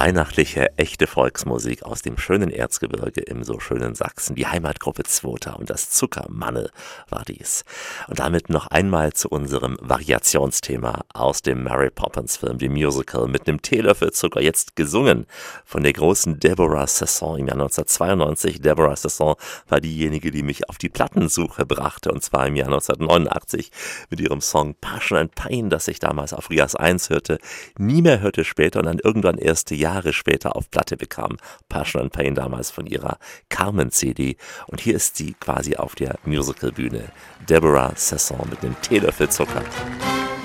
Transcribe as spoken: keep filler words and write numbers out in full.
Weihnachtliche, echte Volksmusik aus dem schönen Erzgebirge im so schönen Sachsen. Die Heimatgruppe Zwota und das Zuckermanne war dies. Und damit noch einmal zu unserem Variationsthema aus dem Mary Poppins Film, dem Musical, mit einem Teelöffel Zucker, jetzt gesungen von der großen Deborah Sasson im Jahr neunzehnhundertzweiundneunzig. Deborah Sasson war diejenige, die mich auf die Plattensuche brachte, und zwar im Jahr neunzehnhundertneunundachtzig mit ihrem Song Passion and Pain, das ich damals auf Rias eins hörte, nie mehr hörte später und dann irgendwann erst Jahre später auf Platte bekam. Passion and Pain damals von ihrer Carmen-C D. Und hier ist sie quasi auf der Musicalbühne. Deborah Sasson mit einem Teelöffel Zucker.